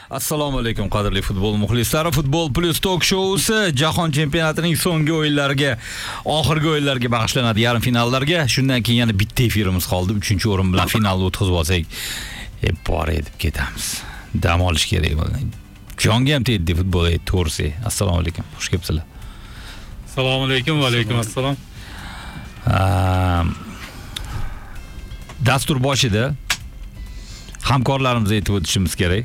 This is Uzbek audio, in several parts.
Assalomu alaykum qadrli futbol muxlislari. Futbol Plus Talk shousi Jahon chempionatining so'nggi o'yinlariga, oxirgi o'yinlarga bag'ishlanadi, yarim finallarga. Shundan keyin yana bitta efirimiz qoldi. 3-o'rin bilan finalni o'tkazib olsak, bor edib ketamiz. Dam olish kerak bo'ldi. Jonga ham tegdi futbol to'g'risi. Assalomu alaykum. Xush kelibsizlar. Assalomu alaykum va alaykum assalom. Dastur boshida hamkorlarimizga aytib o'tishimiz kerak.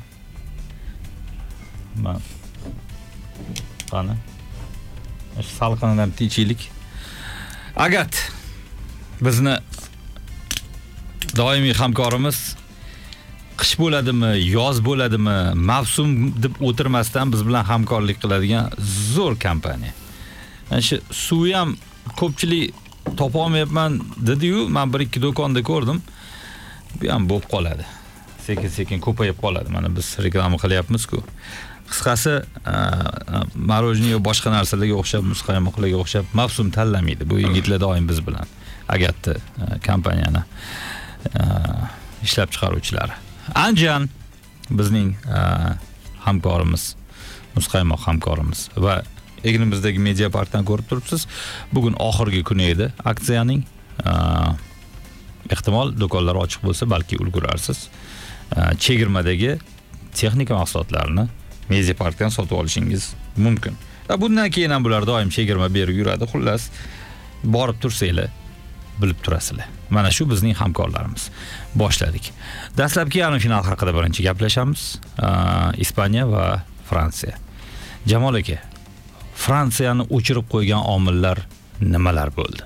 Qani? Salqindan tinchlik. Agat bizni doimiy hamkorimiz. Qish bo'ladimi, yoz bo'ladimi, mavsum deb o'tirmasdan biz bilan hamkorlik qiladigan zo'r kompaniya. Shu suvi ham ko'pchilik topa olmayapman dedi-yu, men 1-2 do'konda ko'rdim. Bu ham bo'lib qoladi. Sekin-sekin ko'payib qoladi. Mana biz reklama qilyapmiz-ku. Qisqasi, marojniy va boshqa narsalarga o'xshab, muzqaymoqlarga o'xshab mavsum tanlamaydi. Bu yigitlar doim biz bilan. Agatni kompaniyani ishlab chiqaruvchilari. Anjan bizning hamkorimiz, muzqaymoq hamkorimiz va egnimizdagi media parkdan ko'rib turibsiz. Bugun oxirgi kuni edi aksiyaning. Ehtimol do'konlar ochiq bo'lsa, balki ulgurarsiz. Chegirmadagi texnika mahsulotlarini media parkdan sotib olishingiz mumkin. Bundan keyin ham bular doim chegirma berib yuradi. Xullas, borib tursanglar, bilib turasizlar. Mana shu bizning hamkorlarimiz. Boshladik. Dastlabki yarim final haqida birinchi gaplashamiz. Ispaniya va Fransiya. Jamol aka, Fransiyani o'chirib qo'ygan omillar nimalar bo'ldi?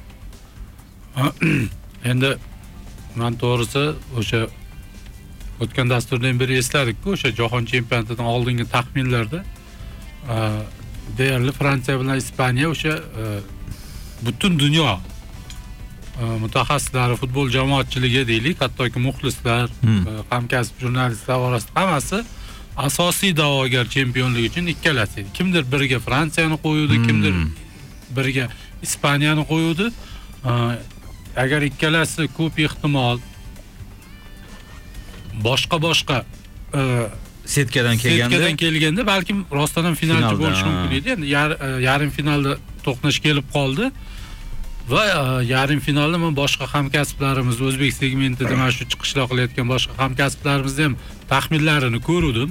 Endi men to'g'risi o'sha o'tgan dasturdan beri esladik-ku, o'sha jahon chempionatidan oldingi taxminlarda deyarli Fransiya bilan Ispaniya o'sha butun dunyo mutaxassislari, futbol jamoatchiligi deylik, hattoki muxlislar, hamkasb jurnalistlar orasida hammasi asosiy da'vogar chempionlik uchun ikkalasi edi. Kimdir biriga Fransiyani qo'yuvdi, kimdir biriga Ispaniyani qo'yuvdi. Agar ikkalasi ko'p ehtimol boshqa setkadan kelganda balkim rostdan ham finalchi bo'lishi mumkin edi. Endi yarim finalda to'qnash kelib qoldi va yarim finalda men boshqa hamkasblarimiz, o'zbek segmentida mana shu chiqishlar qilayotgan boshqa hamkasblarimizni ham taxminlarini ko'rdim.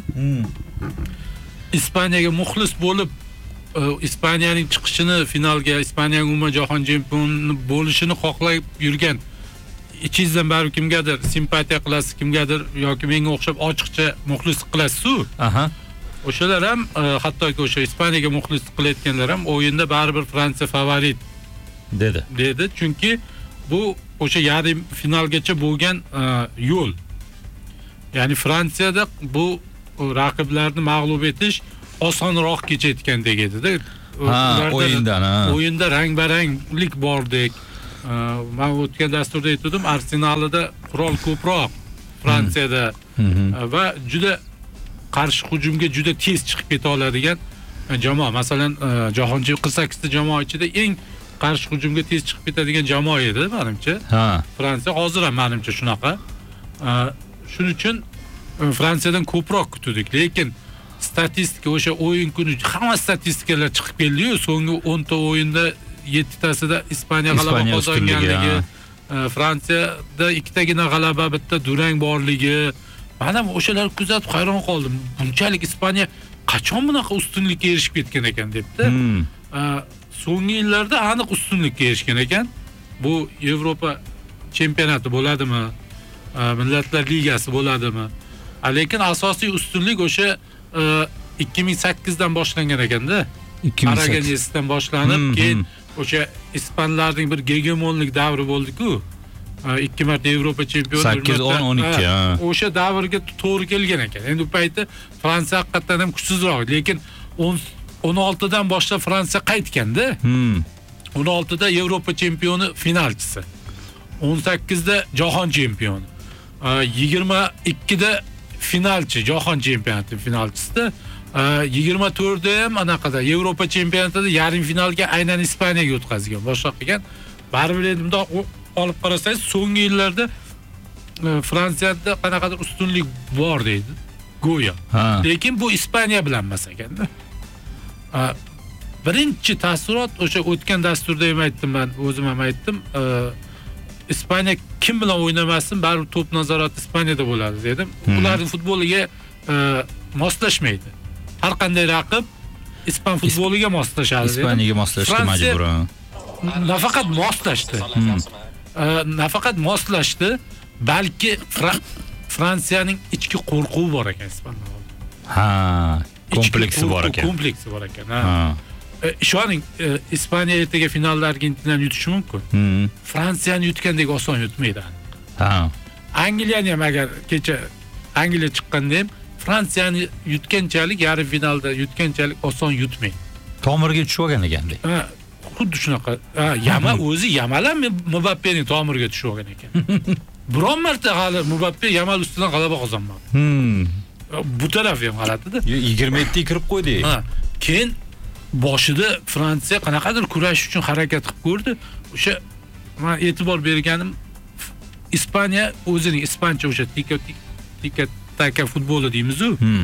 Ispaniyaga muxlis bo'lib, Ispaniyaning chiqishini finalga, Ispaniyaning umuman jahon chempioni bo'lishini xohlab yurgan, ichingizdan baribir kimgadir simpatiya qilasiz, kimgadir yoki menga o'xshab ochiqcha muxlislik qilasiz-ku. O'shalar ham, hattoki o'sha Ispaniyaga muxlislik qilayotganlar ham o'yinda baribir Fransiya favorit dedi. Chunki bu o'sha yarim finalgacha bo'lgan yo'l. Ya'ni Fransiyada bu raqiblarni mag'lub etish osonroq kechayotgandek edi-da. O'yinda rang-baranglik bordek. Men o'tgan dasturda aytdim, Arsenalida qurol ko'proq Fransiyada va juda qarshi hujumga juda tez chiqib keta oladigan jamoa. Masalan, jahon 48 ta jamoa ichida eng qarshi hujumga tez chiqib ketadigan jamoa edi, menimcha. Fransiya hozir ham menimcha shunaqa. Shuning uchun Fransiyadan ko'proq kutdik, lekin statistika o'sha o'yin kuni hamma statistikalar chiqib keldi-yu, so'nggi 10 ta o'yinda 7 tasida Ispaniya g'alaba qozonganligi, Fransiyada 2 tagina g'alaba, bitta durang borligi. Men ham o'shalarni kuzatib hayron qoldim. Bunchalik Ispaniya qachon bunaqa ustunlikka erishib ketgan ekan debdi. So'nggi yillarda aniq ustunlikka erishgan ekan. Bu Yevropa chempionati bo'ladimi? Millatlar ligasi bo'ladimi? Lekin asosiy ustunlik o'sha 2008 dan boshlangan ekanda. Aragonesdan boshlanib, keyin o'sha ispanlarning bir gegemonlik davri bo'ldi-ku. 2 marta Yevropa chempioni 8-10-12. O'sha davrga to'g'ri kelgan ekan. Endi u paytda Fransiya haqiqatan ham kuchsizroq, lekin 16 dan boshlab Fransiya qaytganda. 16 da Yevropa chempioni finalchisi. 18 da jahon chempioni. 22 da finalchi, jahon chempionati finalchisi. 24 da ham anaqada Yevropa chempionatida yarim finalga aynan Ispaniyaga o'tkazgan. Boshqa qilgan. Baribir endi bundoq olib qarasangiz, so'nggi yillarda Fransiyada qanaqadir ustunlik bor deydi. go'yo. Ha. Lekin bu Ispaniya bilan emas ekanda. Birinchi taassurot o'sha o'tgan dasturda ham aytdim, men o'zim ham aytdim. Ispaniya kim bilan o'ynamasin, baribir to'p nazorati Ispaniyada bo'ladi dedim. Ularning futboliga moslashmaydi. Har qanday raqib ispan futboliga moslashadi. Ispaniyaga moslashga majbur. Nafaqat moslashdi. Nafaqat moslashdi, balki Fransiyaning ichki qo'rquvi bor ekan Ispaniyada. Ha, kompleksi bor ekan. Kompleksi bor ekan. Ha. Ishoning, Ispaniya ertaga finalda Argentinani yutishi mumkin. Fransiyani yutgandek oson yutmaydi. Ha. Angliyani ham agar kecha Angliya chiqqanda ham Fransiyani yutganchalik, yarim finalda yutganchalik oson yutmaydi. Tomirga tushib olgan ekanda. Ha, xuddi shunaqa. O'zi Yamal ham Mbappening tomiriga tushib olgan ekan. Biron marta hali Mbappe Yamal ustidan g'alaba qozonmadi. Bu taraf ham g'alatida. 27 kirib qo'ydi. Ha, keyin boshida Fransiya qanaqadir kurash uchun harakat qilib ko'rdi. O'sha men e'tibor berganim Ispaniya o'zining ispancha o'sha tiki-taka futboli deymiz-ku.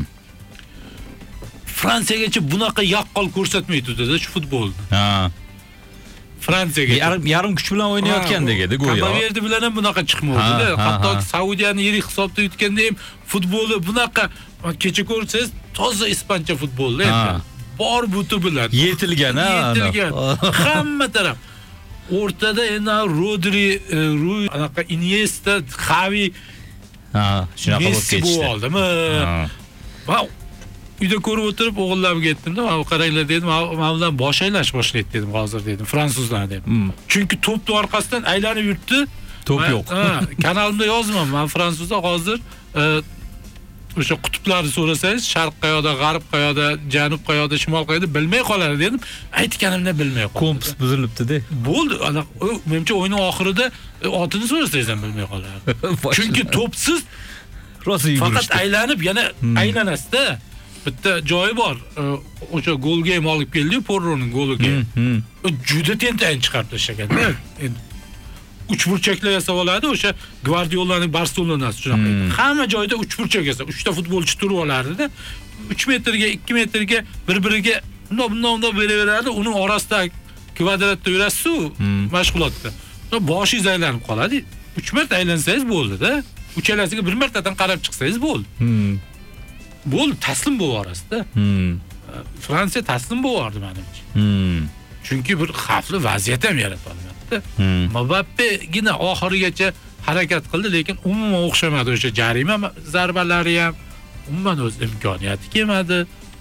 Fransiyagacha bunaqa yaqqol ko'rsatmay turdi-da shu futbolni. Ha. Fransiyaga yarim kuch bilan o'ynayotgandek edi go'yo. Kabaverdi bilan ham bunaqa chiqmaydi. Hatto Saudiyani yirik hisobda yutganda ham futboli bunaqa kecha ko'rsangiz toza ispancha futbolda endi. Bor buti bilan Yetilgan. Hamma taraf. O'rtada endi Rodri, Rui, anaqa Iniesta, Xavi, shunaqa bo'lib Messi ketdi. bo'ldimi? Va uyda ko'rib o'tirib o'g'illarga aytdim-da, "Mana qaranglar" dedim, "Men bilan bosh aylash boshlaydi" dedim, "Hozir" dedim, "Fransuzlar" dedim. Chunki to'pni orqasidan aylanib yuribdi. To'p yo'q. Kanalimda yozman, "Men fransuzlar hozir o'sha qutblarni so'rasangiz, sharq qayoqda, g'arb qayoqda, janub qayoqda, shimol qayoqda bilmay qoladi" dedim. Aytganimda bilmay qoldi. Kompas buzilibdi-da. Bo'ldi. Menimcha o'yinning oxirida otini so'rasangiz ham bilmay qoladi. Chunki to'psiz rosa yugurishdi. Faqat aylanib yana aylanasida. Bitta joyi bor. O'sha golga ham olib keldi, Porroning goliga. Juda tentayin chiqarib tashlagan-da. Endi uchburchaklar yasab oladi, o'sha Guardiolaning Barselonasi shunaqa. Hamma joyda uchburchak yasab, 3 ta futbolchi turib olardi-da. 3 metrga, 2 metrga bir-biriga bundoq beraveradi, uning orasida kvadratda yurasiz-ku mashg'ulotda. Boshingiz aylanib qoladi. 3 marta aylansangiz bo'ldi-da. Uchalasiga bir martadan qarab chiqsangiz bo'ldi. Bo'ldi, taslim bo'larasiz-da. Fransiya taslim bo'lardi menimcha. Chunki bir xavfli vaziyat ham yarata olmadi. Mbappegina oxirigacha harakat qildi, lekin umuman o'xshamadi o'sha jarima zarbalari ham. Umuman o'z imkoniyati kelmadi.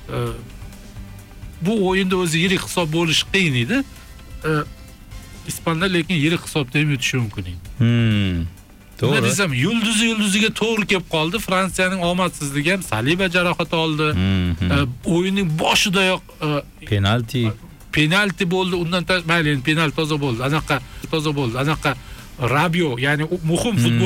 Bu o'yinda o'zi yirik hisob bo'lishi qiyin edi. Ispanlar lekin yirik hisobda ham yutishi mumkin edi. To'g'ri. Desam, yulduziga to'g'ri kelib qoldi. Fransiyaning omadsizligi ham, Saliba jarohat oldi. O'yinning boshidayoq penalti bo'ldi. Undan mayli, penalti toza bo'ldi. Anaqa Rabio, ya'ni muhim futbol